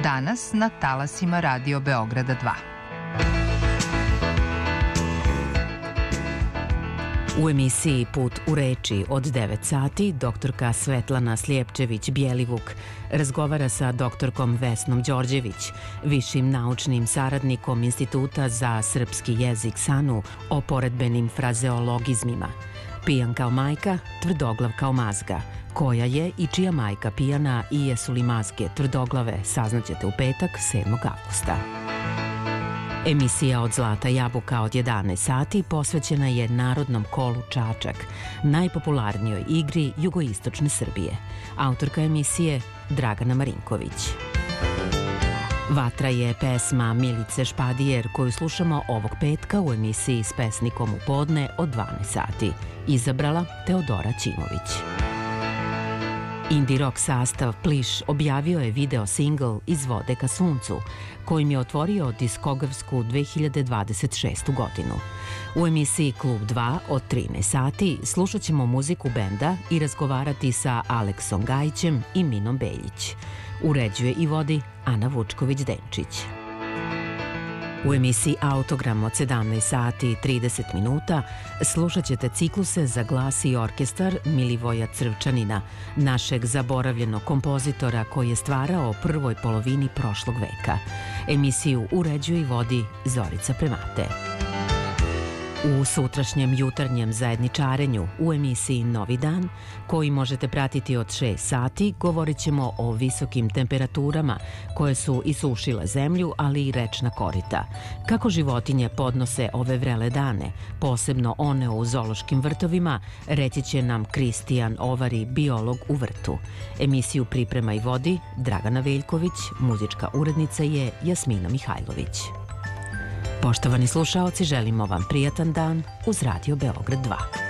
danas na talasima Radio Beograda 2. U emisiji Put u reči od 9 sati doktorka Svetlana Slijepčević-Bjelivuk razgovara sa doktorkom Vesnom Đorđević, višim naučnim saradnikom Instituta za srpski jezik SANU, o poredbenim frazeologizmima. Pijan kao majka, tvrdoglav kao mazga. Koja je i čija majka pijana i jesu li mazge tvrdoglave, saznaćete u petak 7. avgusta. Emisija Od zlata jabuka od 11 sati posvećena je Narodnom kolu Čačak, najpopularnijoj igri jugoistočne Srbije. Autorka emisije Dragana Marinković. Vatra je pesma Milice Špadijer koju slušamo ovog petka u emisiji S pesnikom u podne od 12 sati. Izabrala Teodora Ćimović. Indie rock sastav Pliš objavio je video singl Iz vode ka suncu, kojim je otvorio diskografsku 2026. godinu. U emisiji Klub 2 od 13 sati slušat ćemo muziku benda i razgovarati sa Aleksom Gajićem i Minom Beljić. Uređuje i vodi Ana Vučković-Denčić. U emisiji Autogram od 17 sati i 30 minuta slušat ćete cikluse za glas i orkestar Milivoja Crvčanina, našeg zaboravljenog kompozitora koji je stvarao u prvoj polovini prošlog veka. Emisiju uređuje i vodi Zorica Premate. U sutrašnjem jutarnjem zajedničarenju u emisiji Novi dan, koji možete pratiti od 6 sati, govorit ćemo o visokim temperaturama koje su isušile zemlju, ali i rečna korita. Kako životinje podnose ove vrele dane, posebno one u zoološkim vrtovima, reći će nam Kristijan Ovari, biolog u vrtu. Emisiju priprema i vodi Dragana Veljković, muzička urednica je Jasmina Mihajlović. Poštovani slušaoci, želimo vam prijatan dan uz Radio Beograd 2.